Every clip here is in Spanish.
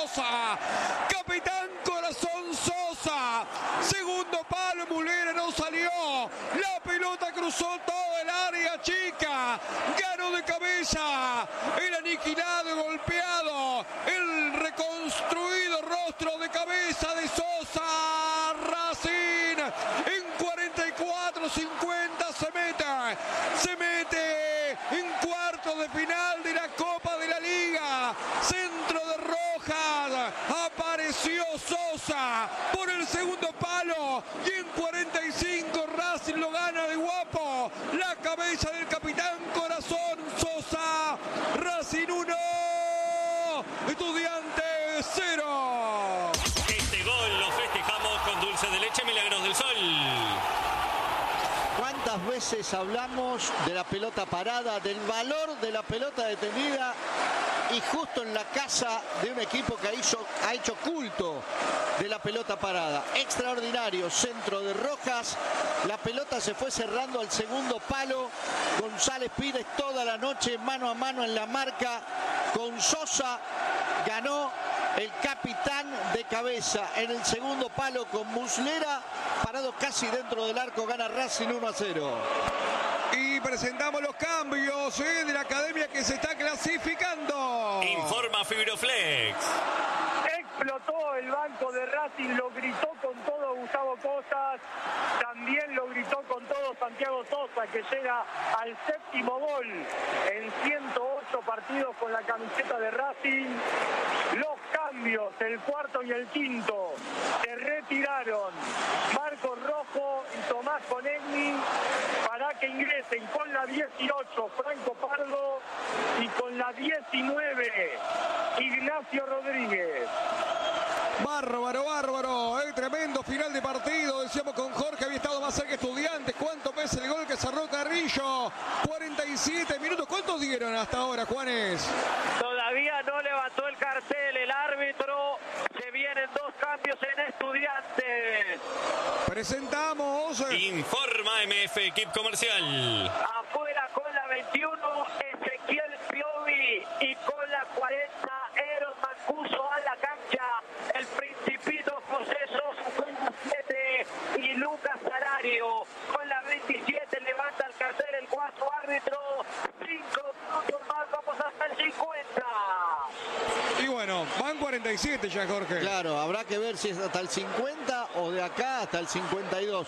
Sosa. Capitán Corazón Sosa. Segundo palo, Mulera no salió. La pelota cruzó todo el área chica. Ganó de cabeza. El aniquilado y golpeado. El reconstruido rostro de cabeza de Sosa. Racing en 44-50 se mete en cuartos de final de la Copa de la Liga. Centro de Rojas. Apareció Sosa por el segundo palo y en 45 Racing lo gana de guapo. La cabeza del capitán Corazón Sosa. Racing 1, Estudiantes 0. Este gol lo festejamos con dulce de leche Milagros del Sol. ¿Cuántas veces hablamos de la pelota parada, del valor de la pelota detenida? Y justo en la casa de un equipo que ha hecho culto de la pelota parada. Extraordinario centro de Rojas. La pelota se fue cerrando al segundo palo. González Pires toda la noche mano a mano en la marca con Sosa. Ganó el capitán de cabeza en el segundo palo con Muslera. Parado casi dentro del arco, gana Racing 1-0. Y presentamos los cambios de la academia que se está clasificando. Informa Fibroflex. Explotó el banco de Racing, lo gritó con todo Gustavo Cosas, también lo gritó con todo Santiago Sosa, que llega al séptimo gol en 108 partidos con la camiseta de Racing. Los cambios, el cuarto y el quinto, se retiraron Marcos Rojo y Tomás Conegni para que ingresen con la 18 Franco Pardo y con la 19 Ignacio Rodríguez. Bárbaro, tremendo final de partido, decíamos con Jorge, había estado más cerca Estudiantes. ¿Cuánto pesa el gol que cerró Carrillo? 47 minutos, ¿cuántos dieron hasta ahora, Juanes? Todavía no levantó el cartel el árbitro, se vienen dos cambios en Estudiantes. Presentamos. Informa MF Equipo Comercial. Afuera con la 21, Ezequiel Piovi, y con la 40, Eros Mancuso a la cancha. El Principito José Sosa con la 7 y Lucas Salario con la 27. Levanta el cartel el cuarto árbitro. 5 minutos más, vamos hasta el 50. Y bueno, van 47 ya, Jorge. Claro, habrá que ver si es hasta el 50 o de acá hasta el 52.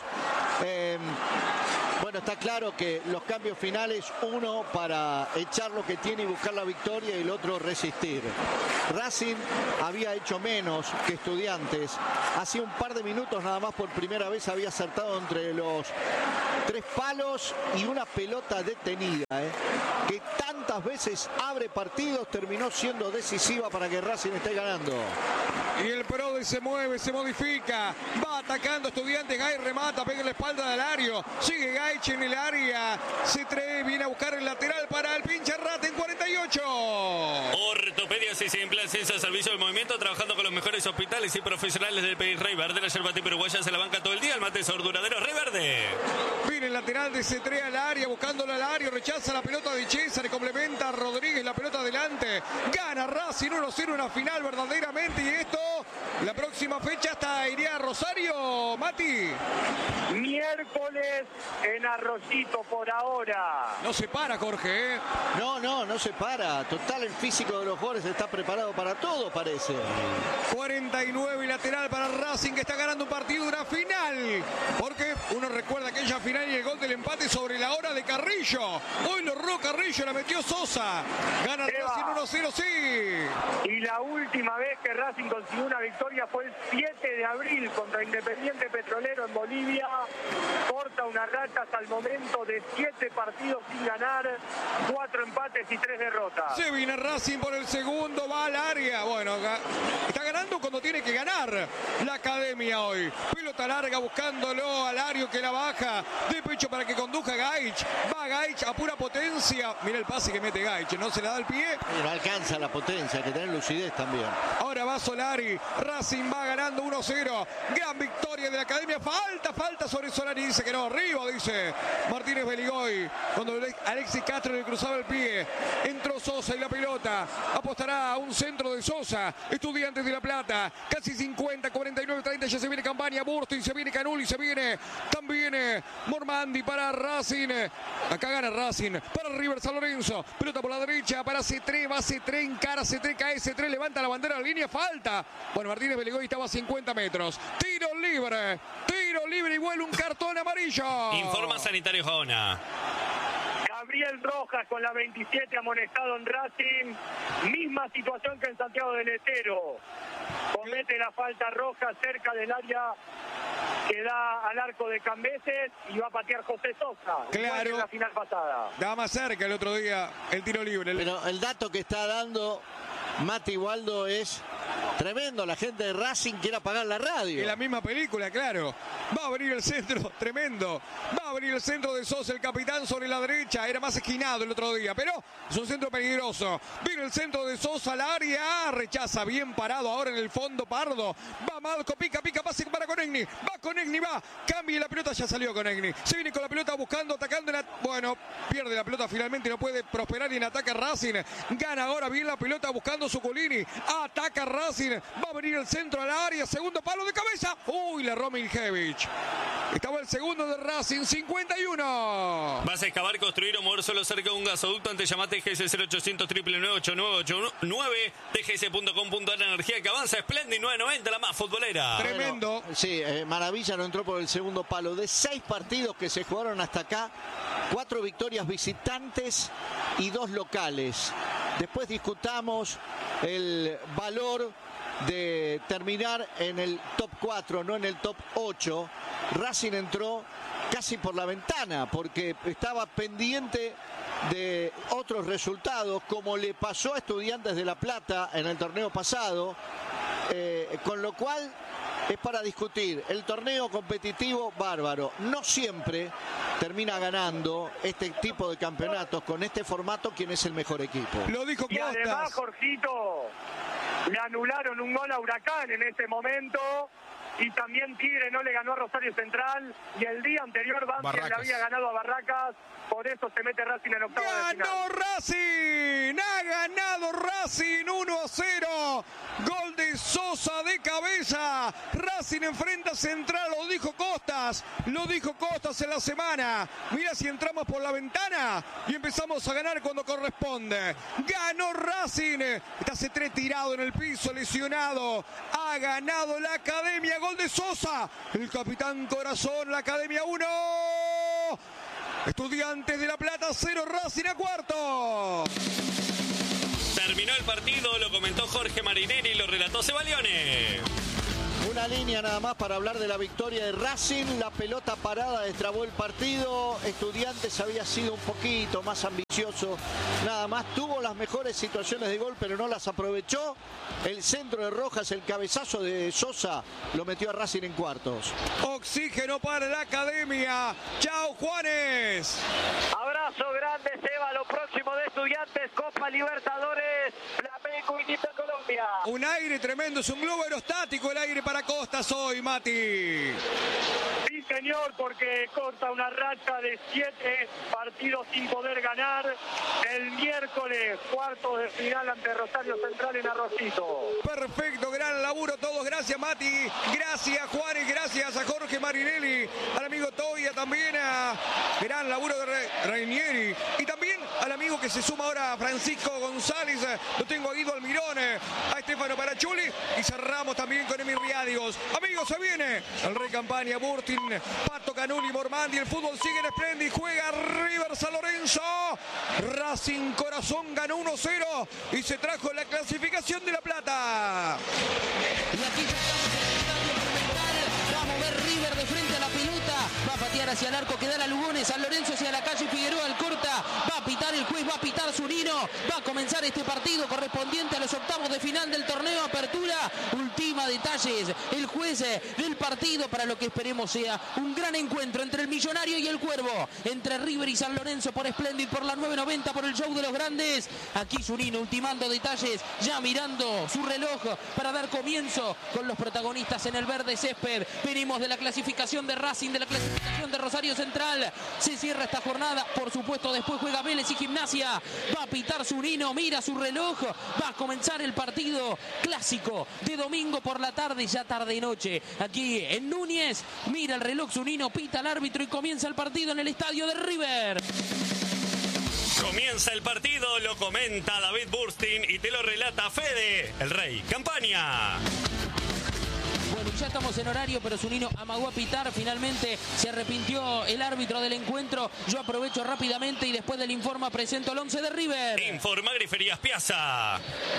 Bueno, está claro que los cambios finales, uno para echar lo que tiene y buscar la victoria y el otro resistir. Racing había hecho menos que Estudiantes. Hace un par de minutos nada más por primera vez había acertado entre los 3 palos y una pelota detenida, que tantas veces abre partidos, terminó siendo decisiva para que Racing esté ganando. Y el Prode se mueve, se modifica, va atacando Estudiantes, Gay remata, pega en la espalda del Alario, sigue Gaich en el área, C3 viene a buscar el lateral para el pinche Rata en 48. Ortopedias y implantes al servicio del movimiento, trabajando con los mejores hospitales y profesionales del país. Rey Verde, la yerba tipo uruguaya se la banca todo el día, el mate duradero, Rey Verde. Viene el lateral de C3 al área, buscándolo al área, rechaza la pelota de César, complementa a Rodríguez, la pelota adelante, gana Racing 1-0, una final verdaderamente, y esto, la próxima fecha hasta iría a Rosario, Mati. Miércoles en Arroyito por ahora. No se para, Jorge, No se para. Total, el físico de los jugadores está preparado para todo, parece. 49 y lateral para Racing, que está ganando un partido, una final. Porque uno recuerda aquella final y el gol del empate sobre la hora de Carrillo. Hoy lo erró Carrillo, la metió Sosa. Gana Racing 1-0, sí. Y la última vez que Racing consiguió una victoria fue el 7 de abril contra Independiente Petrolero en Bolivia. Corta una racha hasta el momento de 7 partidos sin ganar, 4 empates y 3 derrotas. Se viene Racing por el segundo, va al área. Bueno, está ganando cuando tiene que ganar la academia hoy. Pelota larga buscándolo al área que la baja de pecho para que conduzca Gaich. Va Gaich a pura potencia. potencia. Mira el pase que mete Gaich, no se le da el pie. No alcanza la potencia, hay que tener lucidez también. Ahora va Solari, Racing va ganando 1-0. Gran victoria de la Academia. Falta sobre Solari, dice que no. Arriba, dice Martínez Beligoy. Cuando Alexis Castro le cruzaba el pie, entró Sosa y la pelota. Apostará a un centro de Sosa. Estudiantes de La Plata. Casi 50, 49, 30. Ya se viene Campaña, Burstin, se viene Canuli, se viene también Mormandi para Racing. Acá gana Racing. Para River San Lorenzo. Pelota por la derecha para C3. Va C3, encara C3, cae C3. Levanta la bandera de la línea. Falta. Bueno, Martínez Beligoy estaba a 50 metros. Tiro libre y vuelve un cartón amarillo. Informa Sanitario Gaona. Gabriel Rojas con la 27 amonestado en Racing. Misma situación que en Santiago del Estero. Comete la falta Rojas cerca del área que da al arco de Cambeses y va a patear José Sosa. Claro. En la final pasada. Estaba más cerca el otro día el tiro libre. Pero el dato que está dando Mati Waldo es tremendo. La gente de Racing quiere apagar la radio. En la misma película, claro. Va a venir el centro, tremendo. Va a venir el centro de Sosa, el capitán sobre la derecha. Era más esquinado el otro día, pero es un centro peligroso. Viene el centro de Sosa al área. Rechaza, bien parado ahora en el fondo Pardo. Va Malco, pica, pase para Conegni. Va Conegni, va. Cambia la pelota, ya salió Conegni. Se viene con la pelota buscando, atacando. Bueno, pierde la pelota finalmente, no puede prosperar y en ataque Racing. Gana ahora bien la pelota buscando Zuculini. Ataca Racing. Va a venir el centro al área. Segundo palo de cabeza. Uy, le erró Miljevich. Estaba el segundo de Racing, 51. ¿Vas a excavar, construir o mover solo cerca de un gasoducto? Ante llamate TGS 0800 999 tgs.com.ar. Energía que avanza. Splendid 990, la más futbolera. Tremendo. Bueno, sí, Maravilla no entró por el segundo palo. De 6 partidos que se jugaron hasta acá, 4 victorias visitantes y 2 locales. Después discutamos el valor de terminar en el top 4, no en el top 8. Racing entró casi por la ventana porque estaba pendiente de otros resultados, como le pasó a Estudiantes de La Plata en el torneo pasado, con lo cual es para discutir. El torneo competitivo, bárbaro. No siempre termina ganando este tipo de campeonatos con este formato quien es el mejor equipo. Lo dijo Y Costas. además, Jorgito, le anularon un gol a Huracán en ese momento. Y también Tigre no le ganó a Rosario Central. Y el día anterior Banfield le había ganado a Barracas. Por eso se mete Racing en octavo de final. ¡Ganó Racing! ¡Ha ganado Racing 1-0! Gol de Sosa de cabeza. Racing enfrenta a Central, lo dijo Costas en la semana. Mira si entramos por la ventana y empezamos a ganar cuando corresponde. Ganó Racing. Está C3 tirado en el piso, lesionado. Ha ganado la Academia. Gol de Sosa. El capitán Corazón, la Academia 1. Estudiantes de La Plata 0, Racing a cuarto. Terminó el partido, lo comentó Jorge Marinelli, lo relató Sebalione. Una línea nada más para hablar de la victoria de Racing. La pelota parada destrabó el partido. Estudiantes había sido un poquito más ambicioso. Nada más tuvo las mejores situaciones de gol, pero no las aprovechó. El centro de Rojas, el cabezazo de Sosa, lo metió a Racing en cuartos. Oxígeno para la Academia. Chao, Juanes. Abrazo grande, Seba. Lo próximo de Estudiantes, Copa Libertadores, Flamengo y Inter Colombia. Un aire tremendo, es un globo aerostático el aire para Costas hoy, Mati. Sí, señor, porque corta una racha de 7 partidos sin poder ganar. El miércoles, cuarto de final ante Rosario Central en Arrocito. Perfecto, gran laburo todos. Gracias, Mati. Gracias, Juanes. Gracias a Jorge Marinelli. Al amigo Toya también. A gran laburo de Reinieri. Y también al amigo que se suma ahora, Francisco González. Lo tengo a Guido Almirón. A Estefano Parachuli. Y cerramos también con Emir Riádigos. Amigos, se viene el Rey Campaña, Burtin, Pato Canuli, Mormandi. El fútbol sigue en Splendid. Juega River San Lorenzo. Racing Corazón ganó 1-0 y se trajo la clasificación de La Plata. Y aquí ya estamos en el estadio Monumental. Va a mover River de frente a la pelota. Va a patear hacia el arco que da la Lugones. San Lorenzo hacia la calle Figueroa. El corta. Va a pitar el juez, va a pitar Zunino. Va a comenzar este partido correspondiente a los octavos de final del torneo Apertura. Ultima detalles el juez del partido para lo que esperemos sea un gran encuentro entre el Millonario y el Cuervo, entre River y San Lorenzo por Splendid, por la 990, por el show de los grandes. Aquí Zunino ultimando detalles, ya mirando su reloj para dar comienzo con los protagonistas en el verde césped. Venimos de la clasificación de Racing, de la clasificación de Rosario Central. Se cierra esta jornada, por supuesto después juega Vélez y Gimnasia. Va a pitar Zunino, mira su reloj, va a comenzar el partido clásico de domingo por la tarde, ya tarde y noche. Aquí en Núñez, mira el reloj Zunino, pita el árbitro y comienza el partido en el estadio de River. Comienza el partido, lo comenta David Burstin y te lo relata Fede, el Rey Campaña. Bueno, ya estamos en horario, pero Zunino amagó a pitar. Finalmente se arrepintió el árbitro del encuentro. Yo aprovecho rápidamente y después del informe presento el 11 de River. Informa Griferías Piazza.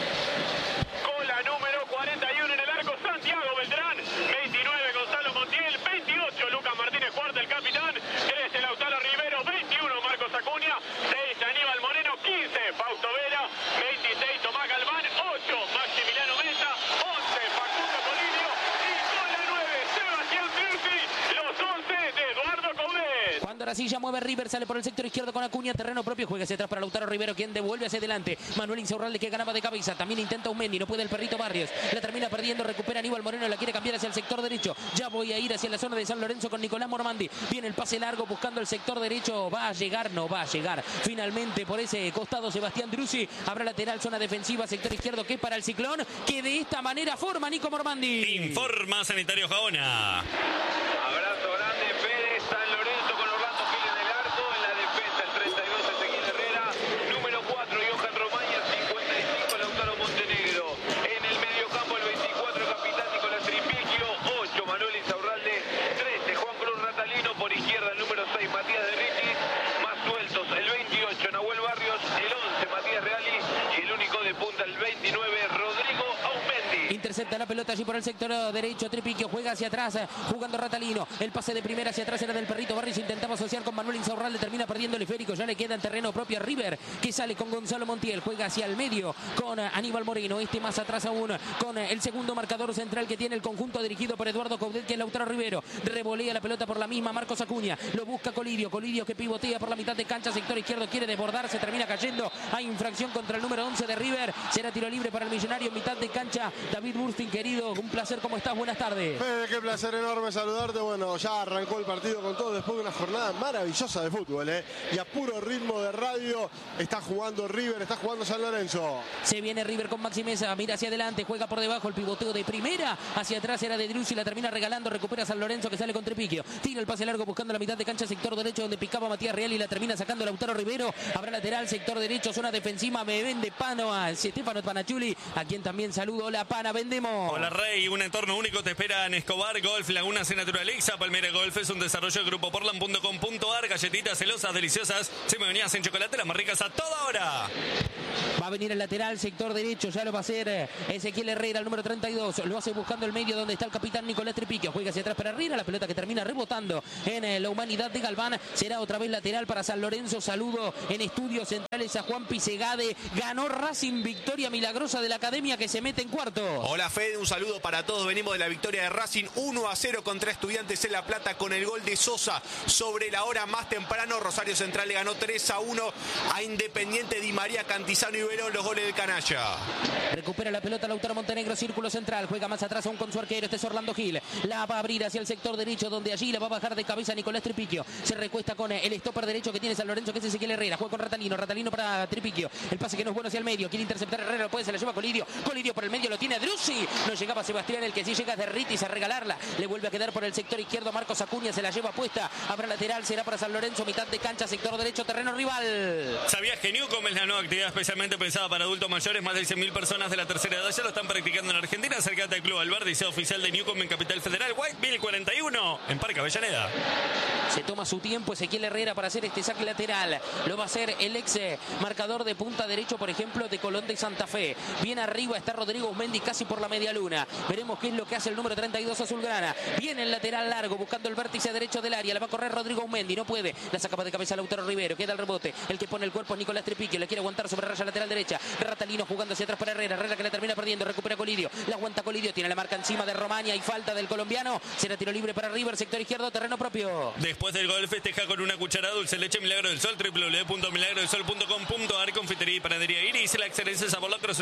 Con la número 41 en el arco, Santiago Beltrán. 29, Gonzalo Montiel. 28, Lucas Martínez Cuarta, el capitán. 13, Lautaro Rivero. 21, Marcos Acuña. 6, Aníbal Moreno. 15, Fausto Vera. 26, Tomás Galván. 8, Maximiliano Mesa. 11, Facundo Colidio. Y con la 9, Sebastián Virsi. Los 11 de Eduardo Coudet. Cuando ahora sí ya mueve River, sale por el sector izquierdo con Acuña, terreno propio, juega hacia atrás para Lautaro Rivero, quien devuelve hacia adelante. Manuel Insaurralde que ganaba de cabeza, también intenta un Mendy, no puede el perrito Barrios, la termina perdiendo, recupera Aníbal Moreno, la quiere cambiar hacia el sector derecho. Ya voy a ir hacia la zona de San Lorenzo con Nicolás Mormandi. Viene el pase largo buscando el sector derecho, va a llegar, no va a llegar. Finalmente por ese costado Sebastián Drussi, habrá lateral, zona defensiva, sector izquierdo que es para el Ciclón, que de esta manera forma Nico Mormandi. Informa Sanitario Gaona. Abrazo grande, Fede. San Lorenzo con Orlando Gil en el arco. En la defensa, el 32, Ezequiel Herrera. Número 4, Johan Román. Y el 55, Lautaro Montenegro. En el mediocampo, el 24, capitán Nicolás Tripicchio. 8, Manuel Insaurralde. 13, Juan Cruz Ratalino. Por izquierda, el número 6, Matías de Ritis. Más sueltos, el 28, Nahuel Barrios. El 11, Matías Reali. Y el único de punta, el 29, Rodrigo Aumendi. Intercepta la pelota allí por el sector derecho. Tripicchio juega hacia atrás, jugando Ratalino. El pase de primera hacia atrás era del perrito Barrios. Intentaba asociar con Manuel Insaurralde, termina perdiendo el esférico. Ya le queda en terreno propio a River, que sale con Gonzalo Montiel. Juega hacia el medio con Aníbal Moreno. Este más atrás aún con el segundo marcador central que tiene el conjunto dirigido por Eduardo Coudet, que es Lautaro Rivero. Revolea la pelota por la misma Marcos Acuña. Lo busca Colidio. Colidio que pivotea por la mitad de cancha, sector izquierdo. Quiere desbordarse, termina cayendo. Hay infracción contra el número 11 de River. Será tiro libre para el Millonario en mitad de cancha. David Burstin, querido, un placer. ¿Cómo estás? Buenas tardes. Fede, qué placer enorme saludarte. Bueno, ya arrancó el partido con todo después de una jornada maravillosa de fútbol, y a puro ritmo de radio está jugando River, está jugando San Lorenzo. Se viene River con Maxi Mesa, mira hacia adelante, juega por debajo, el pivoteo de primera, hacia atrás era de Drussi, la termina regalando, recupera San Lorenzo que sale con Tripicchio, tira el pase largo buscando la mitad de cancha, sector derecho donde picaba Matías Real y la termina sacando Lautaro Rivero. Habrá lateral, sector derecho, zona defensiva, me vende Pano a Stefano Panachuli, a quien también saludo. Hola Pana, vendemos. Hola Rey, un entorno único te espera en Escobar Golf, Laguna se naturaliza. Palmera Golf es un desarrollo del grupo Portland.com.ar. Galletitas celosas, deliciosas, semillas en chocolate, las más ricas a toda hora. Va a venir el lateral, sector derecho, ya lo va a hacer Ezequiel Herrera, el número 32. Lo hace buscando el medio donde está el capitán Nicolás Tripicchio. Juega hacia atrás para Herrera, la pelota que termina rebotando en la humanidad de Galván. Será otra vez lateral para San Lorenzo. Saludo en estudios centrales a Juan Pisegade. Ganó Racing, victoria milagrosa de la Academia que se mete en cuarto. Hola Fede, un saludo para todos. Venimos de la victoria de Racing 1-0 contra Estudiantes en La Plata con el gol de Sosa sobre la hora más temprano. Rosario Central le ganó 3-1 a Independiente. Di María, Cantizano y Verón, los goles del canalla. Recupera la pelota Lautaro Montenegro, círculo central, juega más atrás aún con su arquero, este es Orlando Gil. La va a abrir hacia el sector derecho donde allí la va a bajar de cabeza Nicolás Tripicchio. Se recuesta con el stopper derecho que tiene San Lorenzo, que es Ezequiel Herrera. Juega con Ratalino, Ratalino para Tripicchio. El pase que no es bueno hacia el medio, quiere interceptar Herrera, lo puede, se la lleva Colidio. Colidio por el medio, lo tiene Drussi. No llegaba Sebastián, el que sí llega de Ritis a regalarla. Le vuelve a quedar por el sector izquierdo Marcos Acuña, se la lleva puesta. Habrá lateral, será para San Lorenzo, mitad de cancha, sector derecho, terreno rival. ¿Sabías que Newcom es la nueva actividad especialmente pensada para adultos mayores? Más de 100.000 personas de la tercera edad ya lo están practicando en Argentina. Acércate al Club Alberdi, sede oficial de Newcom en Capital Federal, Whiteville 41, en Parque Avellaneda. Se toma su tiempo Ezequiel Herrera para hacer este saque lateral. Lo va a hacer el ex marcador de punta derecho, por ejemplo, de Colón de Santa Fe. Bien arriba está Rodrigo Mendy, casi por la media luna. Veremos qué es lo que hace el número 32 azulgrana. Viene el lateral largo buscando el vértice derecho del área. La va a correr Rodrigo Aumendi, no puede. La saca de cabeza Lautaro Rivero. Queda el rebote. El que pone el cuerpo es Nicolás Trepiquio. Le quiere aguantar sobre raya lateral derecha. Ratalino jugando hacia atrás para Herrera. Herrera que la termina perdiendo. Recupera Colidio. La aguanta Colidio. Tiene la marca encima de Romaña y falta del colombiano. Será tiro libre para River. Sector izquierdo, terreno propio. Después del gol festeja con una cucharada dulce leche Milagro del Sol. www.milagrodelsol.com.ar. Confitería y panadería Iris. La excelencia Sabor Lacrosse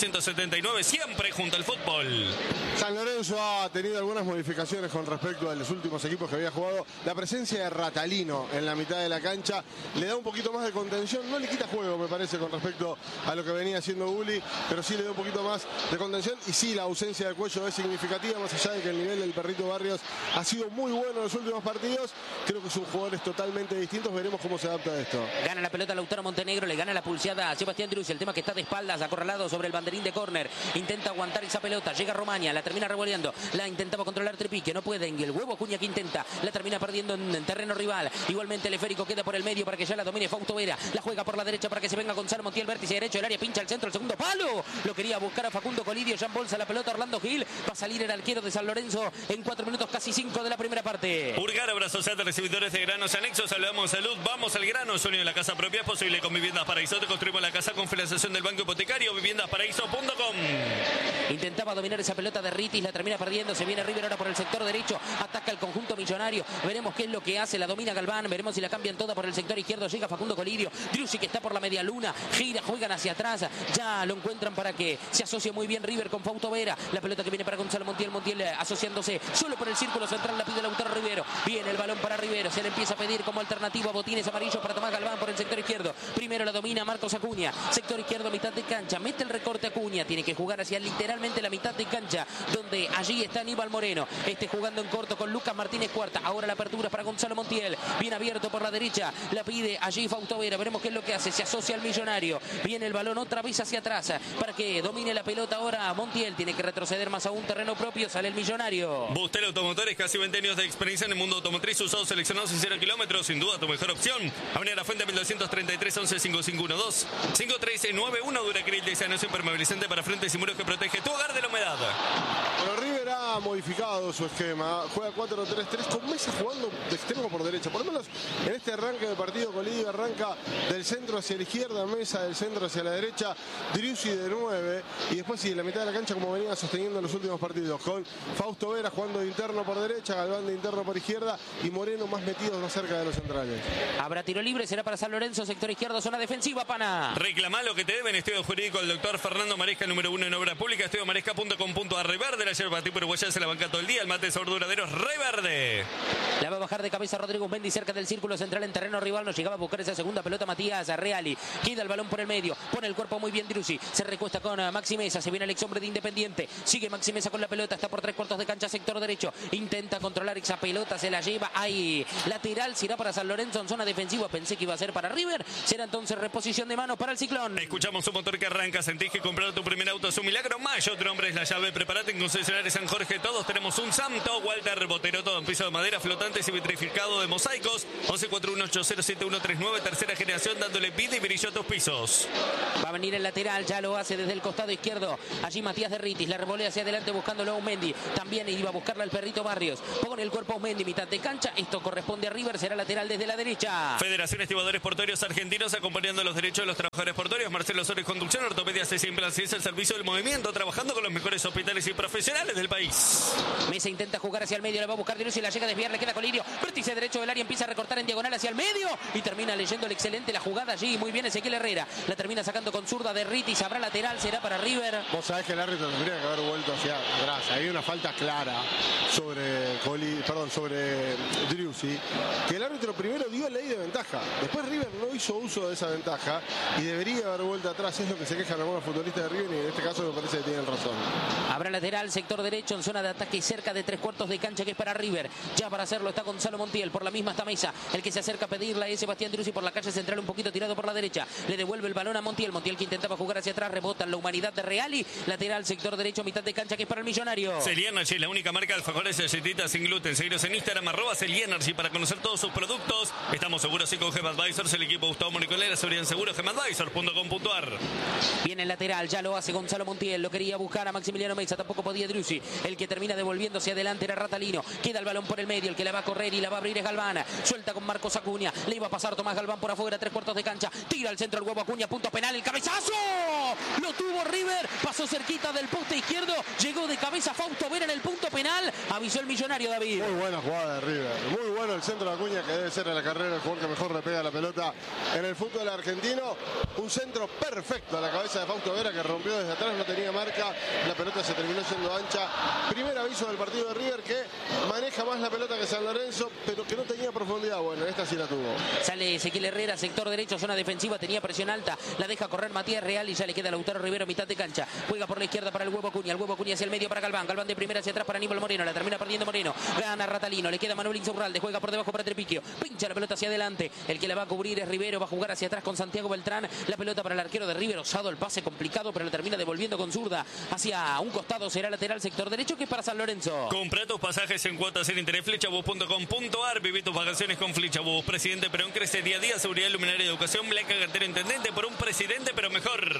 3179. Siempre junto al fútbol. San Lorenzo ha tenido algunas modificaciones con respecto a los últimos equipos que había jugado. La presencia de Ratalino en la mitad de la cancha le da un poquito más de contención. No le quita juego, me parece, con respecto a lo que venía haciendo Uli, pero sí le da un poquito más de contención. Y sí, la ausencia de Cuello es significativa, más allá de que el nivel del Perrito Barrios ha sido muy bueno en los últimos partidos. Creo que son jugadores totalmente distintos. Veremos cómo se adapta a esto. Gana la pelota Lautaro Montenegro, le gana la pulseada a Sebastián Driussi. El tema que está de espaldas, acorralado sobre el banderín de córner. Intenta aguantar esa pelota, llega Romaña, la termina revoleando. La intentaba controlar Trepiquio, no puede. Y el huevo Acuña que intenta, la termina perdiendo en terreno rival. Igualmente el esférico queda por el medio para que ya la domine Fausto Vera. La juega por la derecha para que se venga Gonzalo Montiel, vértice derecho del área, pincha al centro, el segundo palo. Lo quería buscar a Facundo Colidio, ya embolsa la pelota Orlando Gil. Va a salir el arquero de San Lorenzo en 4 minutos, casi 5 de la primera parte. Urgar, Abrazo Sata, recibidores de granos anexos. Saludamos salud, vamos al grano. Sueño de la casa propia es posible con Viviendas Paraíso. Te construimos la casa con financiación del Banco Hipotecario. Viviendasparaíso.com. Intentaba dominar esa pelota de Ritis, la termina perdiendo. Se viene River ahora por el sector derecho, ataca el conjunto millonario. Veremos qué es lo que hace, la domina Galván. Veremos si la cambian toda por el sector izquierdo. Llega Facundo Colidio, Driussi que está por la media luna, gira, juegan hacia atrás. Ya lo encuentran para que se asocie muy bien River con Fausto Vera. La pelota que viene para Gonzalo Montiel, Montiel asociándose solo por el círculo central, la pide Lautaro Rivero. Viene el balón para Rivero, se le empieza a pedir como alternativa botines amarillos para Tomás Galván por el sector izquierdo. Primero la domina Marcos Acuña, sector izquierdo, mitad de cancha, mete el recorte Acuña, tiene que jugar hacia literalmente la mitad de cancha, donde allí está Aníbal Moreno, jugando en corto con Lucas Martínez Cuarta. Ahora la apertura para Gonzalo Montiel, bien abierto por la derecha, la pide allí Fausto Vera. Veremos qué es lo que hace, se asocia al millonario. Viene el balón otra vez hacia atrás para que domine la pelota ahora Montiel, tiene que retroceder más a un terreno propio, sale el millonario. Bustel Automotores, casi 20 años de experiencia en el mundo automotriz, usados seleccionados en 0 kilómetros, sin duda tu mejor opción. Avenida La Fuente 1233 11 5512 5391. Duracril de Sano impermeabilizante para frentes y muros que protege tu hogar de la humedad. Bueno, River ha modificado su esquema, juega 4-3-3 con Mesa jugando de extremo por derecha. Por lo menos en este arranque de partido, Colidio arranca del centro hacia la izquierda, Mesa del centro hacia la derecha, Driussi de 9 y después sí, en la mitad de la cancha como venía sosteniendo en los últimos partidos, con Fausto Vera jugando de interno por derecha, Galván de interno por izquierda y Moreno más metido más cerca de los centrales. Habrá tiro libre, será para San Lorenzo, sector izquierdo, zona defensiva, Pana. Reclamá lo que te deben. Estudio jurídico del doctor Fernando Maresca, número 1 en obra pública, estudiomaresca.com.ar. Reverde, la yerba tipo uruguaya se la banca todo el día, el mate sabor duradero, Reverde. La va a bajar de cabeza Rodrigo Mendy cerca del círculo central en terreno rival. No llegaba a buscar esa segunda pelota Matías Reali. Queda el balón por el medio. Pone el cuerpo muy bien Driussi. Se recuesta con Maxi Mesa. Se viene el ex hombre de Independiente. Sigue Maxi Mesa con la pelota. Está por 3/4 de cancha, sector derecho. Intenta controlar esa pelota. Se la lleva ahí. Lateral será para San Lorenzo en zona defensiva. Pensé que iba a ser para River. Será entonces reposición de manos para el Ciclón. Escuchamos un motor que arranca. Sentís que comprar tu primer auto es un milagro. Mayo, tu nombre es la llave. Prepárate en concesionario San Jorge. Todos tenemos un Santo. Walter Botero. Todo en piso de madera, flotantes y vitrificado de mosaicos. 1141807139. Tercera generación dándole vida y brillo a tus pisos. Va a venir el lateral. Ya lo hace desde el costado izquierdo. Allí Matías de Ritis. La revolea hacia adelante buscándolo a Aumendi. También iba a buscarla el Perrito Barrios. Pone el cuerpo a Aumendi. Mitad de cancha. Esto corresponde a River. Será lateral desde la derecha. Federación Estibadores Portuarios Argentinos acompañando los derechos de los trabajadores portuarios. Marcelo Sores, conducción, ortopedia C Implantes, es el servicio del movimiento, trabajando con los mejores hospitales y profesionales del país. Mesa intenta jugar hacia el medio, le va a buscar Driussi, la llega a desviar, le queda Colidio, vértice derecho del área, empieza a recortar en diagonal hacia el medio y termina leyendo el excelente la jugada allí, muy bien Ezequiel Herrera, la termina sacando con zurda de Ritis, habrá lateral, será para River. Vos sabés que el árbitro tendría que haber vuelto hacia atrás, hay una falta clara sobre Driussi, que el árbitro primero dio ley de ventaja, después River no hizo uso de esa ventaja y debería haber vuelto atrás, es lo que se quejan algunos futbolistas de River y en este caso me parece que tienen razón. Habrá lateral, sector derecho en zona de ataque cerca de 3/4 de cancha que es para River, ya para hacerlo buscarlo está Gonzalo Montiel. Por la misma está Mesa. El que se acerca a pedirla es Sebastián Driussi por la calle central, un poquito tirado por la derecha. Le devuelve el balón a Montiel. Montiel que intentaba jugar hacia atrás. Rebota en la humanidad de Reali. Lateral, sector derecho, mitad de cancha, que es para el Millonario. Celianergy, la única marca de alfajores y galletitas sin gluten. Seguiros en Instagram, @Celianergy, para conocer todos sus productos. Estamos seguros y con GEMAdvisors, el equipo Gustavo Monicolera, seguridad en seguro, gemadvisors.com.ar. Viene el lateral, ya lo hace Gonzalo Montiel. Lo quería buscar a Maximiliano Mesa, tampoco podía Driussi. El que termina devolviendo hacia adelante era Ratalino. Queda el balón por el medio, el que la va a correr y la va a abrir es Galván. Suelta con Marcos Acuña. Le iba a pasar Tomás Galván por afuera, 3/4 de cancha. Tira al centro el huevo Acuña, punto penal, el cabezazo. Lo tuvo River, pasó cerquita del poste izquierdo. Llegó de cabeza Fausto Vera en el punto penal. Avisó el Millonario, David. Muy buena jugada de River. Muy bueno el centro de Acuña, que debe ser en la carrera el jugador que mejor le pega la pelota en el fútbol argentino. Un centro perfecto a la cabeza de Fausto Vera, que rompió desde atrás, no tenía marca. La pelota se terminó siendo ancha. Primer aviso del partido de River, que maneja más la pelota que San Lorenzo, pero que no tenía profundidad. Bueno, esta sí la tuvo. Sale Ezequiel Herrera, sector derecho, zona defensiva, tenía presión alta. La deja correr Matías Real y ya le queda Lautaro Rivero, mitad de cancha. Juega por la izquierda para el huevo Acuña. El huevo Acuña hacia el medio para Galván. Galván de primera hacia atrás para Aníbal Moreno. La termina perdiendo Moreno. Gana Ratalino. Le queda Manuel Insaurralde. Juega por debajo para Trepiquio. Pincha la pelota hacia adelante. El que la va a cubrir es Rivero. Va a jugar hacia atrás con Santiago Beltrán. La pelota para el arquero de River. Osado el pase complicado, pero la termina devolviendo con zurda hacia un costado. Será lateral, sector derecho, que es para San Lorenzo. Compra tus pasajes en cuotas sin interés. Flechabus.com.ar. Viví tus vacaciones con Flechabus. Presidente Perón crece día a día. Seguridad, luminaria, educación. Blanca Cartero Intendente por un presidente, pero mejor.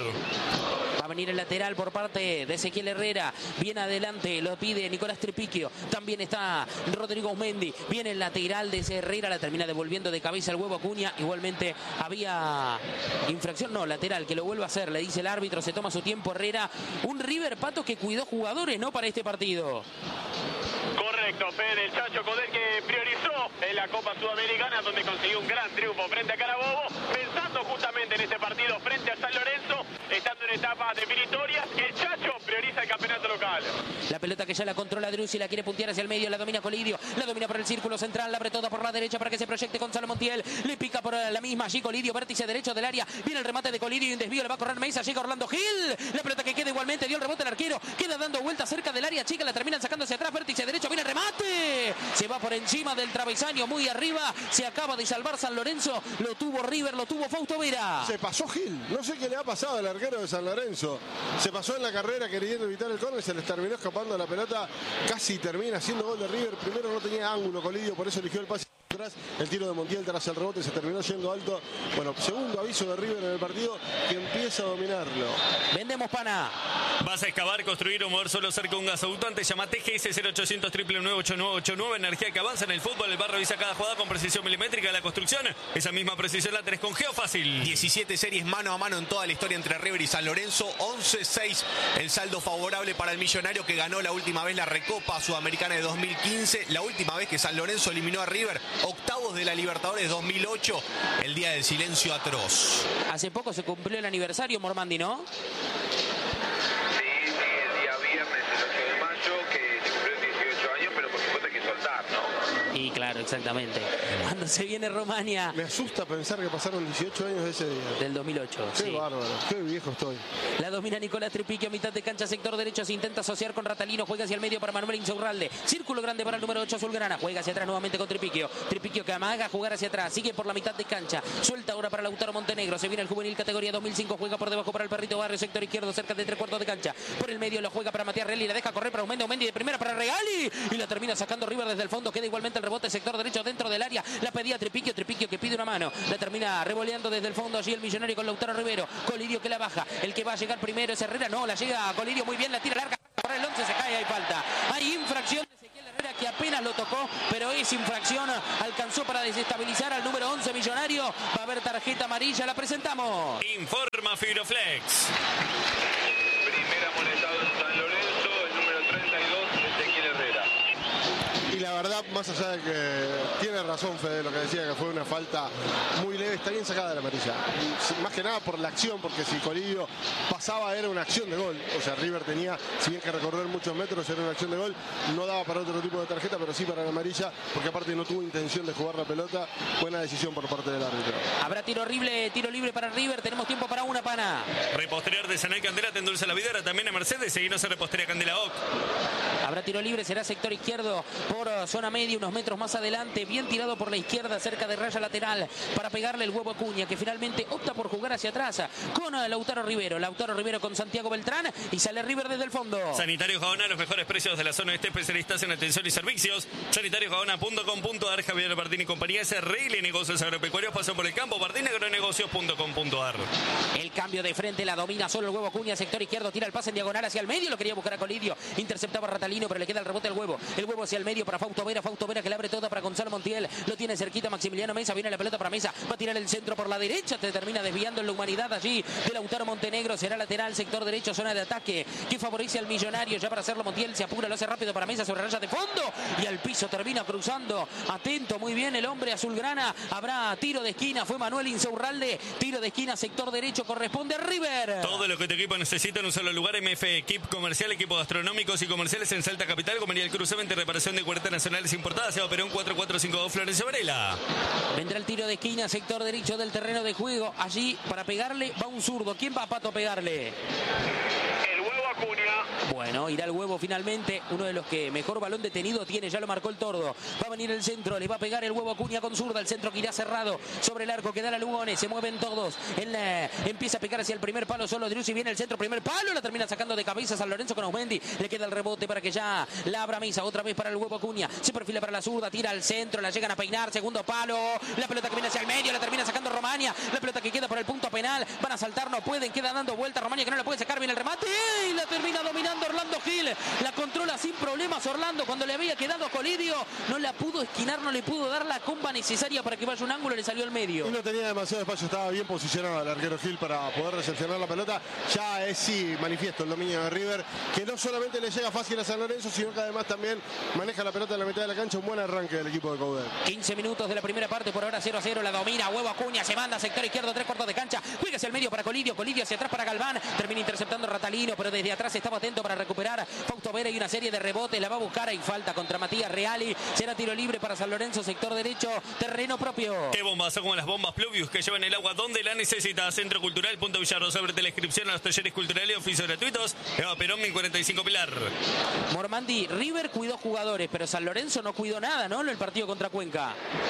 Va a venir el lateral por parte de Ezequiel Herrera. Viene adelante, lo pide Nicolás Trepiquio. También está Rodrigo Mendy. Viene el lateral de ese Herrera. La termina devolviendo de cabeza el huevo Acuña. Igualmente había infracción. No, lateral, que lo vuelve a hacer. Le dice el árbitro. Se toma su tiempo Herrera. Un River, Pato, que cuidó jugadores, ¿no? Para este partido. Correcto, Fede, el Chacho Codel, que priorizó en la Copa Sudamericana, donde consiguió un gran triunfo frente a Carabobo, pensando justamente en este partido frente a San Lorenzo, estando en etapas definitorias. El Chacho prioriza el campeonato local. La pelota que ya la controla Driussi, la quiere puntear hacia el medio, la domina Colidio, la domina por el círculo central, la abre toda por la derecha para que se proyecte Gonzalo Montiel, le pica por la misma allí Colidio, vértice derecho del área, viene el remate de Colidio y un desvío, le va a correr Mesa, llega Orlando Gil, la pelota que queda igualmente, dio el rebote al arquero, queda dando vueltas cerca del área chica, la terminan sacando hacia atrás, vértice derecho, viene el remate, se va por encima del travesaño, muy arriba, se acaba de salvar San Lorenzo, lo tuvo River, lo tuvo Fausto Vera. Se pasó Gil, no sé qué le ha pasado al arquero de San Lorenzo, se pasó en la carrera queriendo evitar el córner, se les terminó escapando la pelota, casi termina siendo gol de River. Primero no tenía ángulo Colidio, por eso eligió el pase atrás, el tiro de Montiel tras el rebote se terminó yendo alto. Bueno, segundo aviso de River en el partido, que empieza a dominarlo. Vendemos pana. ¿Vas a excavar, construir o mover solo cerca de un gasoducto? Antes llama TGS 0800 999 Energía que avanza en el fútbol. El bar revisa cada jugada con precisión milimétrica de la construcción. Esa misma precisión la tenés con Geofácil. 17 series mano a mano en toda la historia entre River y San Lorenzo. 11-6 el saldo favorable para el Millonario, que ganó la última vez la Recopa Sudamericana de 2015. La última vez que San Lorenzo eliminó a River, octavos de la Libertadores 2008, el día del silencio atroz. Hace poco se cumplió el aniversario, Mormandi, ¿no? Sí, el día viernes, el 8 de mayo, que se cumplió 18 años, pero por supuesto hay que soltar, ¿no? Y claro, exactamente. Cuando se viene Romania. Me asusta pensar que pasaron 18 años de ese día. Del 2008. Qué sí. bárbaro, qué viejo estoy. La domina Nicolás Trepiquio, mitad de cancha, sector derecho, se intenta asociar con Ratalino, juega hacia el medio para Manuel Insaurralde, círculo grande para el número 8 azulgrana, juega hacia atrás nuevamente con Trepiquio, Trepiquio que amaga jugar hacia atrás, sigue por la mitad de cancha, suelta ahora para Lautaro Montenegro, se viene el juvenil categoría 2005, juega por debajo para el Perrito Barrio, sector izquierdo, cerca de 3/4 de cancha, por el medio lo juega para Matías Reali, la deja correr para Mendy de primera para Reali, y la termina sacando River desde el fondo, queda igualmente el rebote, sector derecho dentro del área, la pedía Trepiquio que pide una mano, la termina revoleando desde el fondo allí el Millonario con Lautaro Rivero, Colidio que la baja, el que va a llegar primero es Herrera, no, la llega a Colidio muy bien, la tira larga, para el 11 se cae, hay falta, hay infracción de Ezequiel Herrera que apenas lo tocó, pero es infracción, alcanzó para desestabilizar al número 11 Millonario, va a haber tarjeta amarilla, la presentamos. Informa Fibroflex. Primera amonestado en San Lorenzo, el número 32, Ezequiel Herrera. Y la verdad, más allá de que tiene razón Fede, lo que decía, que fue una falta muy leve, está bien sacada de la amarilla. Más que nada por la acción, porque si Colidio pasaba era una acción de gol. O sea, River tenía, si bien que recorrer muchos metros, era una acción de gol. No daba para otro tipo de tarjeta, pero sí para la amarilla, porque aparte no tuvo intención de jugar la pelota. Buena decisión por parte del árbitro. Habrá tiro libre para River, tenemos tiempo para una pana. Repostería artesanal Candela te endulza la vida, ahora también a Mercedes, seguinos en Repostería Candela OC. Habrá tiro libre, será sector izquierdo por zona media, unos metros más adelante, bien tirado por la izquierda, cerca de raya lateral, para pegarle el huevo a Acuña, que finalmente opta por jugar hacia atrás con Lautaro Rivero. Lautaro Rivero con Santiago Beltrán y sale River desde el fondo. Sanitario Gaona, los mejores precios de la zona este, especialistas en atención y servicios. Sanitariogaona.com.ar. Javier Martín y compañía, SRL Negocios Agropecuarios, pasó por el campo, martinagronegocios.com.ar. El cambio de frente, la domina solo el huevo Acuña, sector izquierdo, tira el pase en diagonal hacia el medio, lo quería buscar a Colidio, interceptaba Ratalino, pero le queda el rebote al huevo. El huevo hacia el medio para Fausto Vera que le abre toda para Gonzalo Montiel, lo tiene cerquita Maximiliano Mesa, viene la pelota para Mesa, va a tirar el centro por la derecha, te termina desviando en la humanidad allí de Lautaro Montenegro, será lateral, sector derecho, zona de ataque, que favorece al Millonario, ya para hacerlo Montiel, se apura, lo hace rápido para Mesa sobre raya de fondo, y al piso termina cruzando, atento, muy bien el hombre azulgrana, habrá tiro de esquina, fue Manuel Insaurralde, tiro de esquina, sector derecho, corresponde a River. Todo lo que tu equipo necesita en un solo lugar, MF Equip Comercial, equipos gastronómicos y comerciales en Salta Capital, Comería el Cruz, venta y reparación de cuerdas nacionales importadas, Seba Perón 4452, Florencio Varela. Vendrá el tiro de esquina, sector derecho del terreno de juego, allí para pegarle va un zurdo, ¿quién va a Pato a pegarle? El huevo Acuña. Bueno, irá el huevo finalmente, uno de los que mejor balón detenido tiene, ya lo marcó el Tordo. Va a venir el centro, le va a pegar el huevo Acuña con zurda, el centro que irá cerrado sobre el arco, queda la Lugones, se mueven todos, empieza a pegar hacia el primer palo, solo Driussi, viene el centro, primer palo, la termina sacando de cabeza San Lorenzo con Osmendi, le queda el rebote para que ya la abra Misa, otra vez para el huevo Acuña, se perfila para la zurda, tira al centro, la llegan a peinar, segundo palo, la pelota que viene hacia el medio, la termina sacando Romania, la pelota que queda por el punto penal, van a saltar, no pueden, queda dando vuelta Romania que no la puede sacar, viene el remate, y la termina dominando Orlando Gil, la controla sin problemas Orlando, cuando le había quedado Colidio, no la pudo esquinar, no le pudo dar la comba necesaria para que vaya un ángulo, le salió al medio. Y no tenía demasiado espacio, estaba bien posicionado el arquero Gil para poder recepcionar la pelota. Ya es sí manifiesto el dominio de River, que no solamente le llega fácil a San Lorenzo, sino que además también maneja la pelota en la mitad de la cancha, un buen arranque del equipo de Coudet. 15 minutos de la primera parte, por ahora 0-0, la domina, huevo Acuña, se manda sector izquierdo, 3/4 de cancha, juega hacia el medio para Colidio hacia atrás para Galván, termina interceptando Ratalino, pero desde atrás estaba atento para recuperar Fausto Vera y una serie de rebotes, la va a buscar, hay falta contra Matías Reali, será tiro libre para San Lorenzo, sector derecho, terreno propio. Qué bombas, son como las bombas Pluvius que llevan el agua donde la necesitas. Centro Cultural Punto Villarrosa, abrete la inscripción a los talleres culturales y oficios gratuitos. Eva Perón, 1045 Pilar. Mormandi, River cuidó jugadores, pero San Lorenzo no cuidó nada, ¿no? El partido contra Cuenca.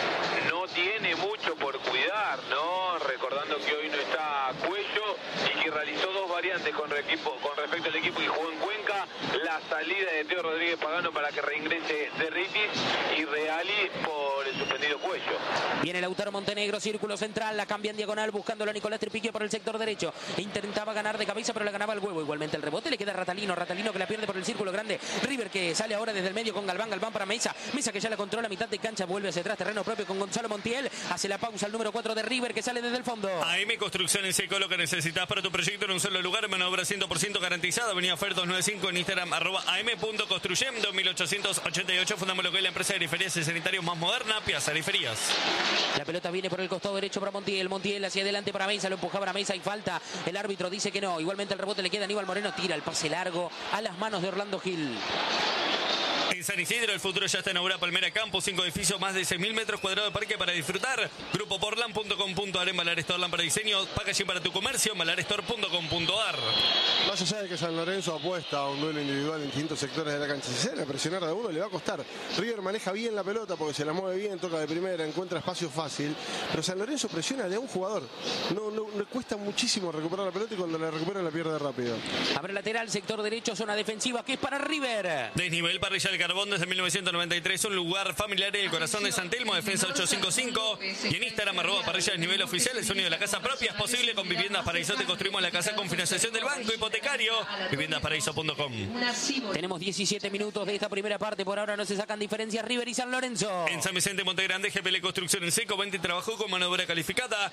No tiene mucho por cuidar, ¿no? Recordando que hoy no está Cuello y que realizó dos variantes con respecto al equipo que jugó en Cuenca. La salida de Teo Rodríguez Pagano para que reingrese Derritis y Reali por el suspendido Cuello. Viene Lautaro Montenegro, círculo central, la cambia en diagonal, buscándolo a Nicolás Tripiquio por el sector derecho. Intentaba ganar de cabeza, pero la ganaba el huevo. Igualmente el rebote le queda a Ratalino que la pierde por el círculo grande. River que sale ahora desde el medio con Galván para Mesa que ya la controla a mitad de cancha, vuelve hacia atrás, terreno propio con Gonzalo Montiel. Hace la pausa el número 4 de River que sale desde el fondo. AM Construcción en Seco, lo que necesitas para tu proyecto en un solo lugar, mano de obra 100% garantizada. Avenida Fer 295 en Instagram, @am.construyem 2888. Fundamos lo que es la empresa de periferias y sanitarios más moderna, Piazza Periferias. La pelota viene por el costado derecho para Montiel hacia adelante para Mesa, lo empujaba a Mesa y falta. El árbitro dice que no. Igualmente el rebote le queda a Aníbal Moreno, tira el pase largo a las manos de Orlando Gil. En San Isidro, el futuro ya está en obra. Palmera Campus, 5 edificios, más de 6.000 metros cuadrados de parque para disfrutar. Grupo Portland.com.ar, en Valar Store para diseño, packaging para tu comercio, valarestore.com.ar. Más allá de que San Lorenzo apuesta a un duelo individual en distintos sectores de la cancha, si se debe presionar de uno le va a costar. River maneja bien la pelota porque se la mueve bien, toca de primera, encuentra espacio fácil, pero San Lorenzo presiona de a un jugador. No le cuesta muchísimo recuperar la pelota y cuando la recupera la pierde rápido. Abre lateral, sector derecho, zona defensiva que es para River. Desnivel Parrilla del Carbón desde 1993, un lugar familiar en el corazón de San Telmo, defensa 855. Y en Instagram, @parrilla desnivel oficial, el sonido de la casa propia es posible con Viviendas Paraíso. Te construimos la casa con financiación del banco hipotecario. Viviendasparaíso.com. Tenemos 17 minutos de esta primera parte, por ahora no se sacan diferencias River y San Lorenzo. En San Vicente, Montegrande, GPL Construcción en Seco, 20 trabajó con mano de obra calificada.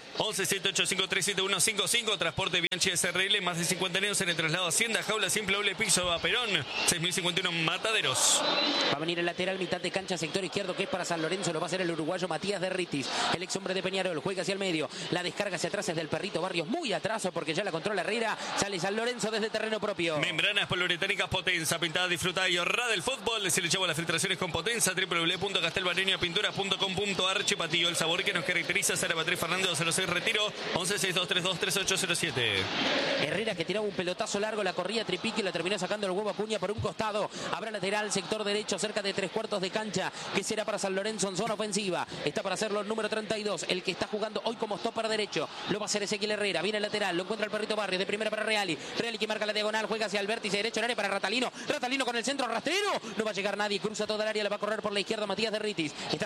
1178537155, transporte Bianchi SRL, más de 50 años en el traslado Hacienda, jaula simple doble piso a Perón, 6051 Mataderos. Va a venir el lateral, mitad de cancha, sector izquierdo, que es para San Lorenzo. Lo va a hacer el uruguayo Matías Derritis, el ex hombre de Peñarol. Juega hacia el medio. La descarga hacia atrás es del Perrito Barrios. Muy atraso porque ya la controla Herrera. Sale San Lorenzo desde terreno propio. Membranas poliuretánicas Potenza. Pintada, disfrutada y ahorrada del fútbol. Se le lleva las filtraciones con Potenza. www.castelbareñapinturas.com.ar. Chipatillo, el sabor que nos caracteriza. Sara Beatriz Fernández 206 Retiro. 1162323807. Herrera que tiraba un pelotazo largo. La corría Tripique y la terminó sacando el huevo Acuña por un costado. Habrá lateral, sector derecho, cerca de 3/4 de cancha, que será para San Lorenzo en zona ofensiva. Está para hacerlo el número 32, el que está jugando hoy como stopper derecho. Lo va a hacer Ezequiel Herrera. Viene el lateral, lo encuentra el Perrito Barrios. De primera para Reali. Reali que marca la diagonal, juega hacia el vértice derecho en área para Ratalino. Ratalino con el centro rastrero. No va a llegar nadie, cruza toda el área, la va a correr por la izquierda Matías Derritis.